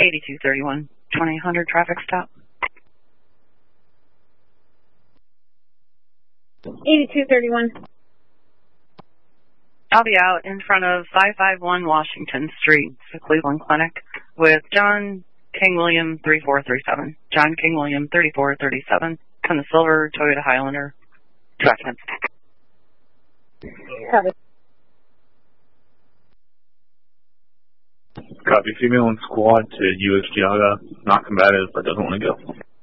8231, 2000 traffic stop. 8231. I'll be out in front of 551 Washington Street, the Cleveland Clinic, with John King William 3437. John King William 3437 from the silver Toyota Highlander. 2 accidents. Copy. Copy. Female in squad to U.S. Giaga, not combative, but doesn't want to go.